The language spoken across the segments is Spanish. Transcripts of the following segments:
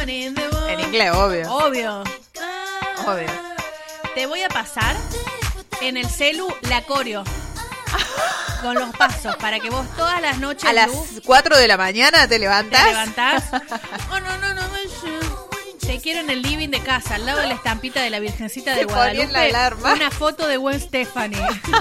Stefani in the world. En inglés, obvio. Obvio. Te voy a pasar en el celu la coreo. Con los pasos, para que vos todas las noches... A las 4 de la mañana te levantás. Te levantás. Oh, no. Te quiero en el living de casa, al lado de la estampita de la Virgencita de Guadalupe. La alarma. Una foto de Gwen Stefani.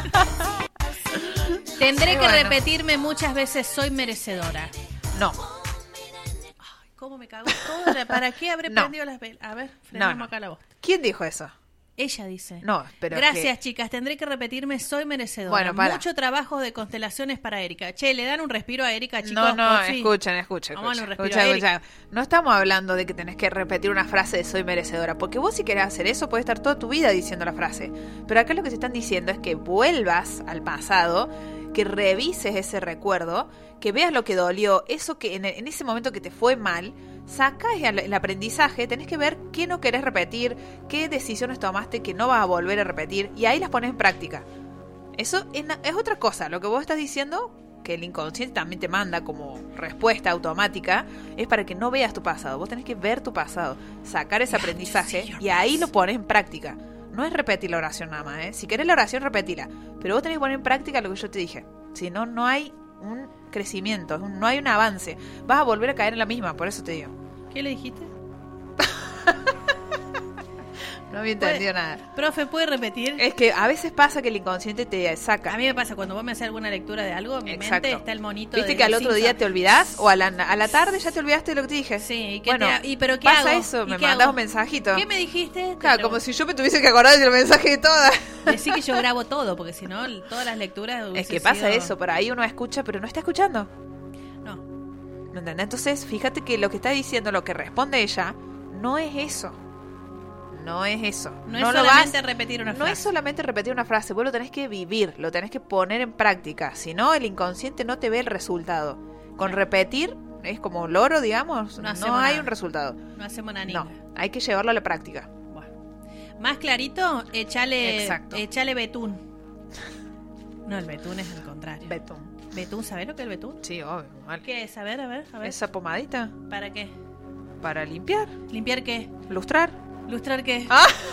Tendré que repetirme muchas veces, soy merecedora. No. Ay, ¿cómo me cago todo? ¿Para qué habré prendido las velas? A ver, frenamos acá la voz. ¿Quién dijo eso? Ella dice. No, pero gracias, chicas. Tendré que repetirme, soy merecedora. Bueno, mucho trabajo de constelaciones para Erika. Che, ¿le dan un respiro a Erika, chicos? No, escuchen. Escucha. No estamos hablando de que tenés que repetir una frase de soy merecedora, porque vos si querés hacer eso podés estar toda tu vida diciendo la frase. Pero acá lo que se están diciendo es que vuelvas al pasado, que revises ese recuerdo, que veas lo que dolió, eso que en ese momento que te fue mal, sacás el aprendizaje, tenés que ver qué no querés repetir, qué decisiones tomaste que no vas a volver a repetir, y ahí las pones en práctica. Eso es otra cosa. Lo que vos estás diciendo, que el inconsciente también te manda como respuesta automática, es para que no veas tu pasado. Vos tenés que ver tu pasado, sacar ese aprendizaje, y ahí lo pones en práctica. No es repetir la oración nada más, ¿eh? Si querés la oración, repetila, pero vos tenés que poner en práctica lo que yo te dije. Si no, no hay un crecimiento, no hay un avance. Vas a volver a caer en la misma, por eso te digo. ¿Qué le dijiste? No había entendido nada. Profe, ¿puede repetir? Es que a veces pasa que el inconsciente te saca. A mí me pasa cuando vos me haces alguna lectura de algo, en mi mente está el monito. ¿Viste que al otro día te olvidás? ¿O a la tarde ya te olvidaste de lo que te dije? Sí, ¿pero qué pasa hago? eso? Me mandás un mensajito. ¿Qué me dijiste? Claro, como si yo me tuviese que acordar del mensaje de todas. Decí que yo grabo todo, porque si no, todas las lecturas... Es que pasa eso, por ahí uno escucha, pero no está escuchando. No. ¿Me entendés? Entonces, fíjate que lo que está diciendo, lo que responde ella, no es eso. No es eso. No es solamente repetir una frase. No es solamente repetir una frase. Vos lo tenés que vivir, lo tenés que poner en práctica. Si no, el inconsciente no te ve el resultado. Con repetir, es como loro, digamos, no hay un resultado. No hacemos nada. No, hay que llevarlo a la práctica. Bueno. Más clarito, echale betún. No, el betún es el contrario. Betún, ¿sabés lo que es el betún? Sí, obvio. Vale. ¿Qué es? A ver. ¿Esa pomadita? ¿Para qué? Para limpiar. ¿Limpiar qué? Lustrar. ¿Lustrar qué?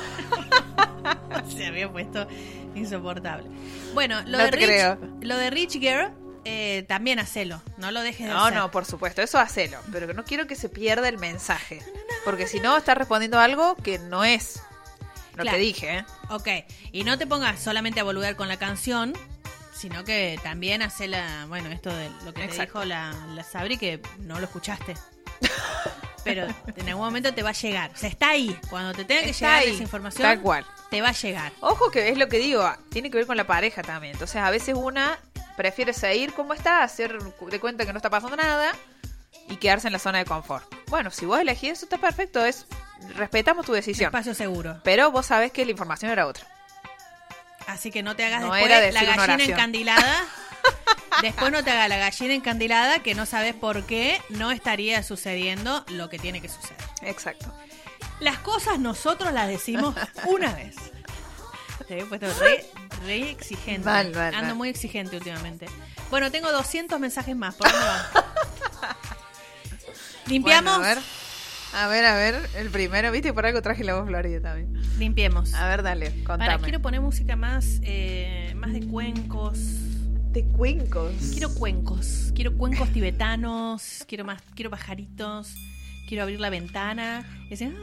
Se había puesto insoportable. Bueno, lo de Rich Girl, también hacelo. No lo dejes de hacer. No, por supuesto, eso hacelo. Pero no quiero que se pierda el mensaje. Porque si no, estás respondiendo algo que no es lo que dije, ¿eh? Ok, y no te pongas solamente a boludear con la canción, sino que también hacela, bueno, esto de lo que te dijo la Sabri, que no lo escuchaste. Pero en algún momento te va a llegar. O sea, está ahí. Cuando te tenga que llegar esa información, tal cual, te va a llegar. Ojo que es lo que digo, tiene que ver con la pareja también. Entonces, a veces una prefiere seguir como está, hacer de cuenta que no está pasando nada y quedarse en la zona de confort. Bueno, si vos elegís eso, está perfecto. Respetamos tu decisión. Espacio seguro. Pero vos sabés que la información era otra. Así que no te hagas después la gallina encandilada. Después no te hagas la gallina encandilada, que no sabes por qué no estaría sucediendo lo que tiene que suceder. Exacto. Las cosas nosotros las decimos una vez. Te he puesto re exigente. Ando muy exigente últimamente. Bueno, tengo 200 mensajes más. ¿Por dónde van? ¿Limpiamos? Bueno, a ver. El primero, ¿viste? Por algo traje la voz florida también. Limpiemos. A ver, dale, contame. Quiero poner música más de cuencos. ¿De cuencos? Quiero cuencos. Quiero cuencos tibetanos. Quiero pajaritos. Quiero abrir la ventana y decir...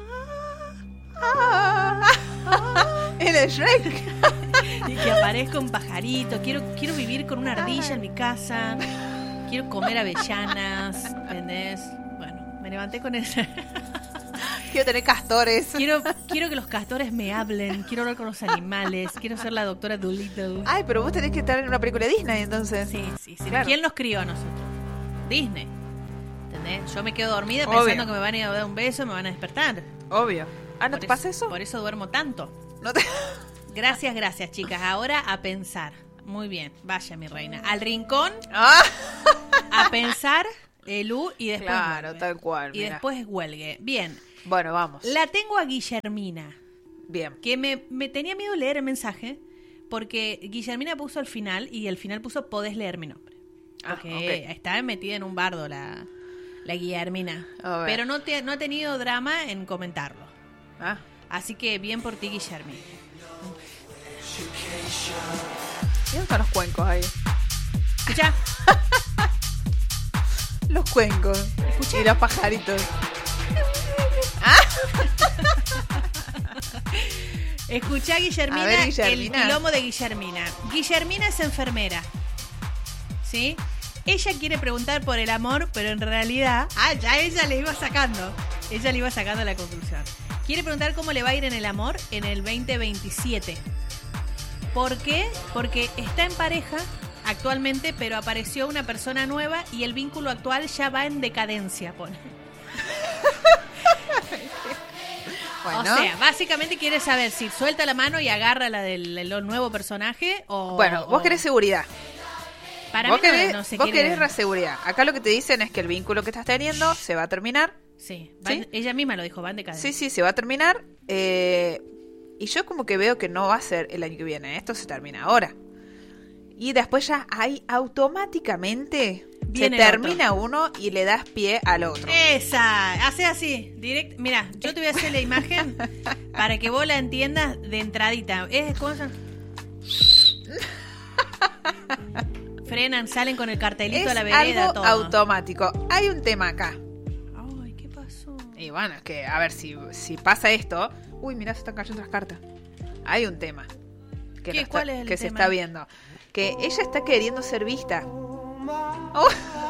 ¡El de Shrek! Y que aparezca un pajarito. Quiero vivir con una ardilla en mi casa. Quiero comer avellanas. ¿Entendés? Bueno, me levanté con ese... Quiero tener castores. Quiero que los castores me hablen. Quiero hablar con los animales. Quiero ser la doctora Dolittle. Ay, pero vos tenés que estar en una película de Disney, entonces. Sí. Claro. ¿Quién nos crió a nosotros? Disney. ¿Entendés? Yo me quedo dormida pensando que me van a ir a dar un beso y me van a despertar. Obvio. ¿No te pasa eso? Por eso duermo tanto. Gracias, chicas. Ahora a pensar. Muy bien. Vaya, mi reina. Al rincón. A pensar, Lu, y después claro, vuelve. Tal cual. Y después huelgue. Bien. Bueno, vamos. La tengo a Guillermina. Bien. Que me tenía miedo leer el mensaje porque Guillermina puso al final y al final puso podés leer mi nombre. Porque está metida en un bardo la la Guillermina. Pero no ha tenido drama en comentarlo. Así que bien por ti, Guillermina. ¿Dónde están los cuencos ahí? Escucha. Los cuencos. ¿Escuchá? Y los pajaritos. Escuchá, Guillermina, ver, Guillermina, el quilombo de Guillermina. Guillermina es enfermera, ¿sí? Ella quiere preguntar por el amor, pero en realidad... ya ella le iba sacando. Ella le iba sacando la conclusión. Quiere preguntar cómo le va a ir en el amor en el 2027. ¿Por qué? Porque está en pareja actualmente, pero apareció una persona nueva y el vínculo actual ya va en decadencia, pone. Bueno. O sea, básicamente quiere saber si suelta la mano y agarra la del nuevo personaje o... Bueno, vos querés seguridad. Para vos mí vos querés la seguridad. Acá lo que te dicen es que el vínculo que estás teniendo se va a terminar. Sí, ella misma lo dijo, va en decadencia. Sí, se va a terminar. Y yo como que veo que no va a ser el año que viene. Esto se termina ahora. Y después ya ahí automáticamente se termina uno y le das pie al otro. Esa, hace así, direct. Mira, yo te voy a hacer la imagen para que vos la entiendas de entradita. ¿Cómo se...? Frenan, salen con el cartelito a la vereda, algo todo. Automático. Hay un tema acá. Ay, ¿qué pasó? Y bueno, es que a ver si pasa esto. Uy, mirá, se están cayendo las cartas. Hay un tema ¿Cuál es el que tema? Se está viendo. Que ella está queriendo ser vista. No.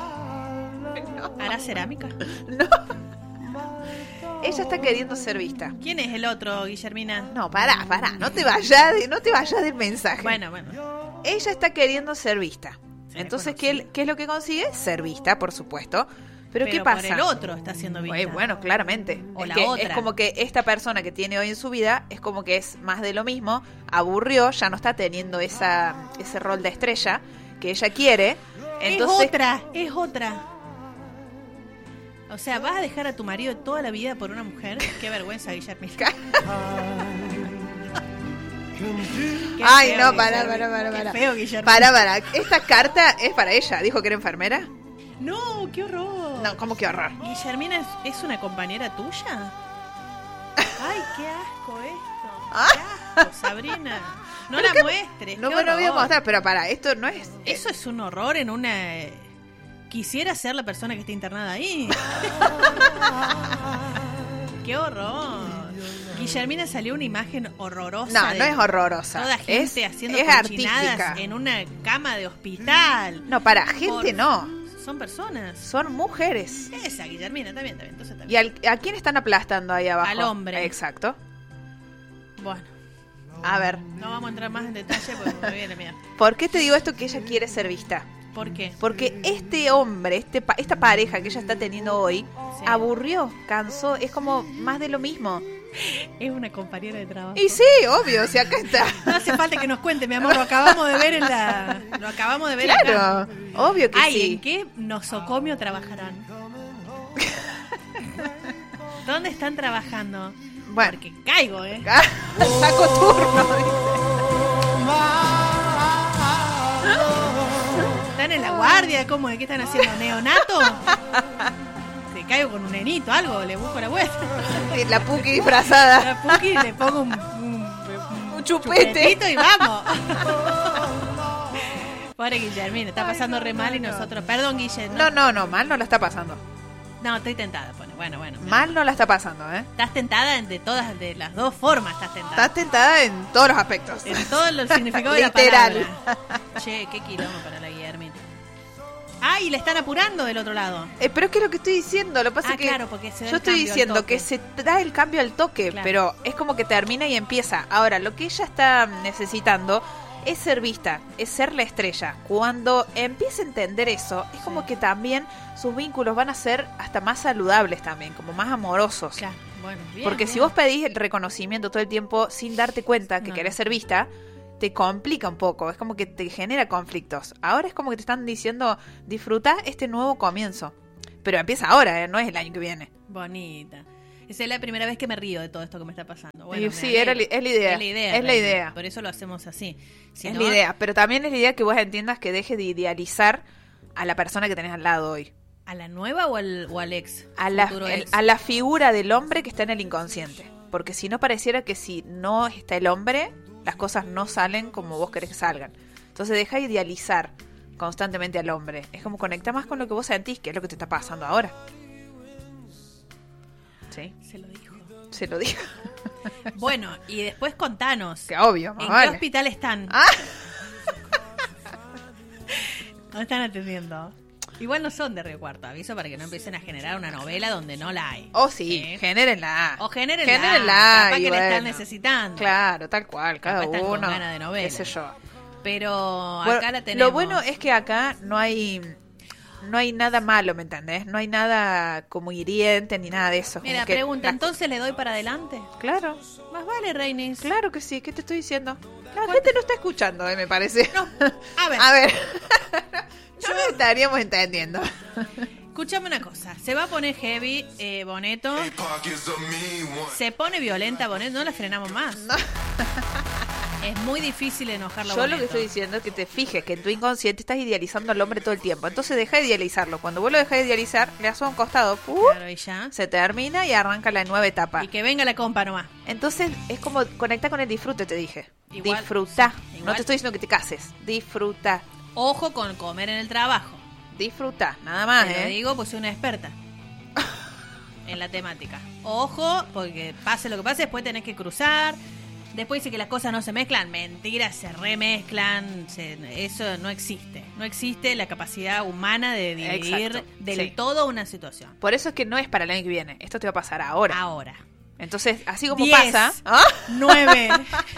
¿Hará cerámica? No. Ella está queriendo ser vista. ¿Quién es el otro, Guillermina? No, pará. No te vayas del mensaje. Bueno. Ella está queriendo ser vista. Entonces, ¿qué es lo que consigue? Ser vista, por supuesto. Pero ¿qué pasa? Por el otro está siendo vista. Bueno, claramente. O la otra. Es como que esta persona que tiene hoy en su vida es como que es más de lo mismo, aburrió, ya no está teniendo ese rol de estrella que ella quiere. Entonces, es otra. O sea, ¿vas a dejar a tu marido toda la vida por una mujer? Qué vergüenza, Guillermo. Ay, no, pará. Qué feo, Guillermo. Pará. Esta carta es para ella. ¿Dijo que era enfermera? No, qué horror. No, ¿cómo que horror? ¿Guillermina es una compañera tuya? Ay, qué asco esto. Qué asco, Sabrina. No la muestres. No me lo voy a mostrar, pero para, esto no es... Eso es un horror en una... Quisiera ser la persona que está internada ahí. ¡Qué horror! Guillermina salió una imagen horrorosa. No es horrorosa. Toda gente haciendo cochinadas en una cama de hospital. No, para, gente no. Son personas. Son mujeres. Esa, Guillermina, está bien. Entonces, está bien. ¿Y a quién están aplastando ahí abajo? Al hombre. Exacto. Bueno. A ver. No vamos a entrar más en detalle porque me viene miedo. ¿Por qué te digo esto que ella quiere ser vista? ¿Por qué? Porque este hombre, esta pareja que ella está teniendo hoy, aburrió, cansó, es como más de lo mismo. Es una compañera de trabajo. Y sí, obvio, si acá está. No hace falta que nos cuente, mi amor, lo acabamos de ver claro, acá. Obvio que sí. ¿En qué nosocomio trabajarán? ¿Dónde están trabajando? Bueno. Porque caigo, Saco turno, dice. ¿Están en la guardia? ¿Cómo? ¿Qué están haciendo? ¿Neonato? Te caigo con un nenito, algo, le busco la vuelta. La Puki disfrazada. La Puki, le pongo un chupete y vamos. Pobre Guillermina, está pasando re mal y nosotros... Perdón, Guille. No, mal no la está pasando. No, estoy tentada, pone. Bueno. Mal no la está pasando, Estás tentada de las dos formas, estás tentada. Estás tentada en todos los aspectos. En todo el significado de la literal. palabra. Che, qué quilombo para la Guillermina. Y le están apurando del otro lado. Pero es que es lo que estoy diciendo. Lo que pasa es que claro, porque se da yo estoy diciendo que se da el cambio al toque, claro. Pero es como que termina y empieza. Ahora, lo que ella está necesitando es ser vista, es ser la estrella. Cuando empiece a entender eso, es como que también sus vínculos van a ser hasta más saludables también, como más amorosos. Claro, bueno, bien, porque bien. Si vos pedís el reconocimiento todo el tiempo sin darte cuenta que querés ser vista, te complica un poco, es como que te genera conflictos. Ahora es como que te están diciendo, disfruta este nuevo comienzo. Pero empieza ahora, no es el año que viene. Bonita. Esa es la primera vez que me río de todo esto que me está pasando. Bueno, sí, es la idea. Es la idea. Por eso lo hacemos así. Es la idea, pero también es la idea que vos entiendas que dejes de idealizar a la persona que tenés al lado hoy. ¿A la nueva o al ex? A la figura del hombre que está en el inconsciente. Porque si no, pareciera que si no está el hombre, las cosas no salen como vos querés que salgan. Entonces deja de idealizar constantemente al hombre. Es como conecta más con lo que vos sentís, que es lo que te está pasando ahora. ¿Sí? Se lo dijo. Bueno, y después contanos. Que obvio, ¿En vale. qué hospital están? ¿Dónde están atendiendo? Igual no son de Río Cuarto, aviso para que no empiecen a generar una novela donde no la hay. Sí, génerenla. O génerenla. Capaz que la están necesitando. Claro, tal cual, cada uno. Con ganas de novela. Qué sé yo. Pero bueno, acá la tenemos. Lo bueno es que acá no hay nada malo, ¿me entendés? No hay nada como hiriente ni nada de eso. Mira, pregunta, ¿entonces le doy para adelante? Claro. Más vale, Reinis. Claro que sí, ¿qué te estoy diciendo? La gente no está escuchando, me parece. No. A ver. No lo estaríamos entendiendo. Escúchame una cosa, se va a poner heavy Boneto. Se pone violenta Boneto, no la frenamos más. No. Es muy difícil enojarlo. Yo lo que estoy diciendo es que te fijes que en tu inconsciente estás idealizando al hombre todo el tiempo. Entonces deja de idealizarlo. Cuando vos lo dejas de idealizar, le das a un costado. Claro, y ya. Se termina y arranca la nueva etapa. Y que venga la compa nomás. Entonces es como conecta con el disfrute, te dije. Igual, disfruta. Igual. No te estoy diciendo que te cases. Disfruta. Ojo con comer en el trabajo. Disfruta, nada más, Te lo digo, pues soy una experta en la temática. Ojo, porque pase lo que pase, después tenés que cruzar. Después dice que las cosas no se mezclan. Mentira, se remezclan. Eso no existe. No existe la capacidad humana de dividir del todo una situación. Por eso es que no es para el año que viene. Esto te va a pasar ahora. Ahora. Entonces, así como 10, pasa... 9,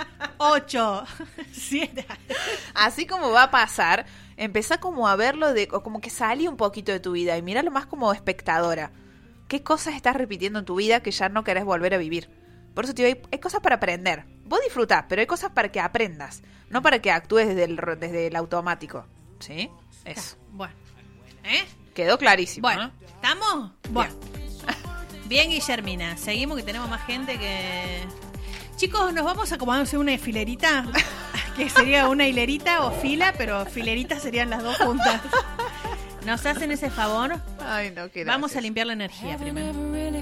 8, 7... Así como va a pasar, empezá como a verlo, como que salí un poquito de tu vida y míralo más como espectadora. ¿Qué cosas estás repitiendo en tu vida que ya no querés volver a vivir? Por eso te digo, hay cosas para aprender. Vos disfrutás, pero hay cosas para que aprendas. No para que actúes desde el automático. ¿Sí? Eso. Bueno. Quedó clarísimo, bueno, ¿no? ¿Estamos? Bueno. Bien, Guillermina. Seguimos que tenemos más gente que... Chicos, nos vamos a acomodar una filerita. Que sería una hilerita o fila, pero fileritas serían las dos juntas. ¿Nos hacen ese favor? Ay, no, qué Vamos a limpiar la energía primero.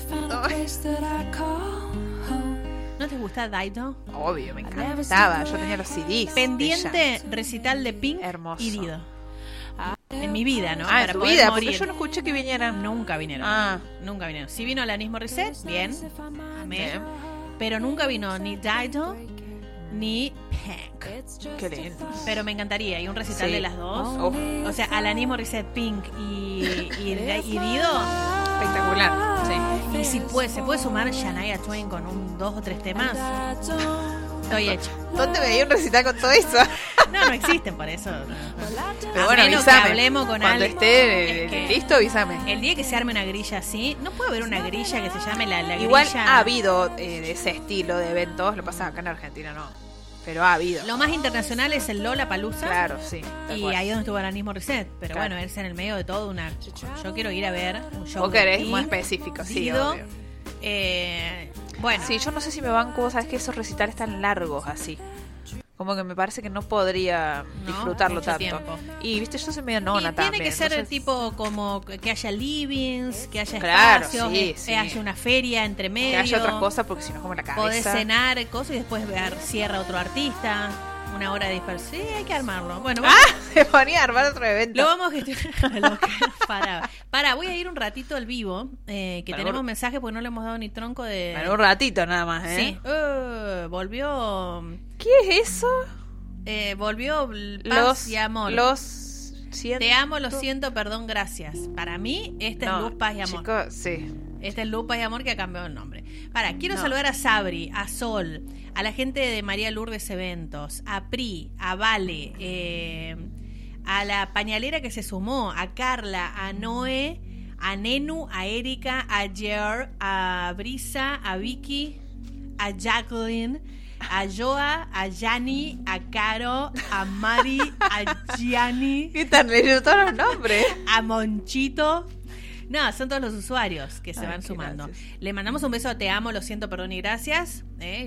¿No te gusta Dido? Obvio, me encantaba. Yo tenía los CDs. Pendiente recital de Pink. Hermoso. Y Dido. En mi vida, ¿no? Para en tu vida, morir. Porque yo no escuché que vinieran. Nunca vinieron. Nunca vinieron. Sí vino Alanis Morissette, bien. Amén. Pero nunca vino ni Dido ni Pink. Qué lindo. Pero me encantaría. Y un recital de las dos. O sea, Alanis Morissette, Pink y Dido. Espectacular. Sí. Y si se puede sumar Shania Twain con 2 o 3 temas. Estoy hecha. ¿Dónde veía un recital con todo eso? No existen por eso. Pero bueno, avísame. Que hablemos con cuando alguien. Esté listo, avísame. El día que se arme una grilla así, no puede haber una grilla que se llame la Igual grilla. Ha habido de ese estilo de eventos, lo pasa acá en Argentina, no. Pero ha habido. Lo más internacional es el Lollapalooza. Claro, sí. Y ahí donde estuvo Alanis Morissette. Pero claro. bueno, él en el medio de todo una... Yo quiero ir a ver un show. Vos querés muy específico, sí, Dido, obvio. Bueno. Sí, yo no sé si me banco, vos sabés que esos recitales tan largos así. Como que me parece que no podría disfrutarlo tanto. Tiempo. Y viste, yo soy medio nona también. Tiene que ser tipo como que haya livings, que haya espacios, que haya una feria entre medio. Que haya otras cosas porque si no como la cabeza. Podés cenar cosas y después cierra otro artista. Una hora de dispersión. Sí, hay que armarlo. Bueno, se ponía a armar otro evento. Lo vamos a gestionar. Pará, voy a ir un ratito al vivo. Que tenemos mensajes porque no le hemos dado ni tronco de... Bueno, un ratito nada más, Sí. Volvió... ¿Qué es eso? Volvió Paz y Amor. Te amo, lo siento, perdón, gracias. Para mí, es Luz, Paz y Amor. Chicos, sí. Es Luz, Paz y Amor que ha cambiado el nombre. Quiero saludar a Sabri, a Sol, a la gente de María Lourdes Eventos, a Pri, a Vale, a la pañalera que se sumó, a Carla, a Noé, a Nenu, a Erika, a Jer, a Brisa, a Vicky, a Jacqueline, a Joa, a Yani, a Caro, a Mari, a Gianni. ¿Qué están leyendo todos los nombres? A Monchito. No, son todos los usuarios que se van sumando. Gracias. Le mandamos un beso a Te amo, lo siento, perdón y gracias.